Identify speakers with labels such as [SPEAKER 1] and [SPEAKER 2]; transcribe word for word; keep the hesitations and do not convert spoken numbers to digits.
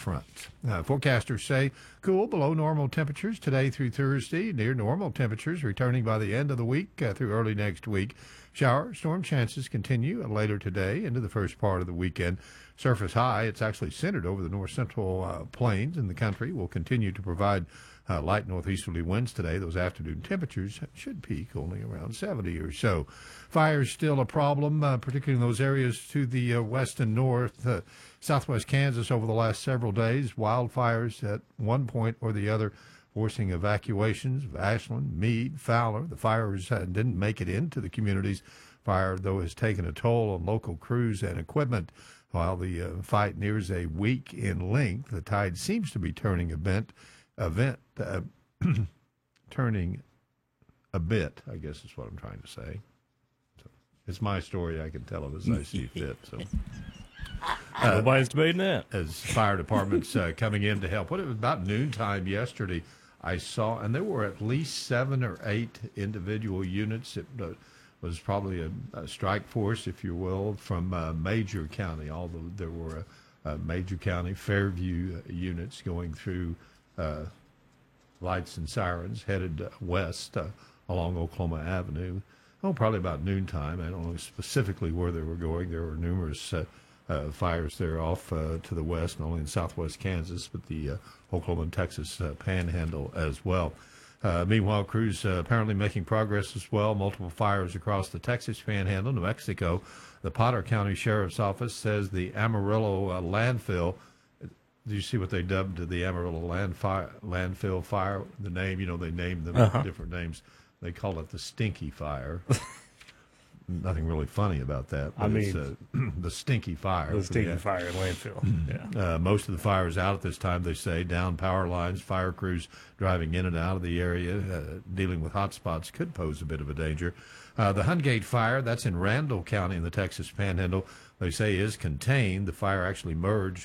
[SPEAKER 1] front. Uh, forecasters say cool below normal temperatures today through Thursday, near normal temperatures returning by the end of the week uh, through early next week. Shower, storm chances continue later today into the first part of the weekend. Surface high, it's actually centered over the north central uh, plains in the country, will continue to provide uh, light northeasterly winds today. Those afternoon temperatures should peak only around seventy or so. Fires still a problem, uh, particularly in those areas to the uh, west and north. Uh, southwest Kansas over the last several days, wildfires at one point or the other forcing evacuations of Ashland, Meade, Fowler. The fires uh, didn't make it into the communities. Fire, though, has taken a toll on local crews and equipment. While the uh, fight nears a week in length, the tide seems to be turning a bent, event, uh, turning a bit, I guess is what I'm trying to say. So it's my story. I can tell it as I see fit. So.
[SPEAKER 2] Uh, Nobody's debating that.
[SPEAKER 1] As fire departments uh, coming in to help. What it was about noontime yesterday, I saw, and there were at least seven or eight individual units. It uh, was probably a, a strike force, if you will, from uh, Major County. Although there were uh, Major County Fairview uh, units going through uh, lights and sirens headed uh, west uh, along Oklahoma Avenue. Oh, probably about noontime. I don't know specifically where they were going. There were numerous uh, uh, fires there off uh, to the west, not only in southwest Kansas, but the uh, Oklahoma and Texas uh, panhandle as well. Uh, meanwhile, crews uh, apparently making progress as well. Multiple fires across the Texas panhandle, New Mexico. The Potter County Sheriff's Office says the Amarillo uh, landfill. Do you see what they dubbed the Amarillo land fire, landfill fire? The name, you know, they named them
[SPEAKER 2] uh-huh.
[SPEAKER 1] different names. They call it the Stinky Fire. Nothing really funny about that. But
[SPEAKER 2] I mean,
[SPEAKER 1] it's, uh, the Stinky Fire.
[SPEAKER 2] The Stinky Fire in landfill. Yeah.
[SPEAKER 1] Uh, most of the fire is out at this time, they say. Down power lines, fire crews driving in and out of the area, uh, dealing with hot spots could pose a bit of a danger. Uh, the Hungate Fire, that's in Randall County in the Texas Panhandle, they say is contained. The fire actually merged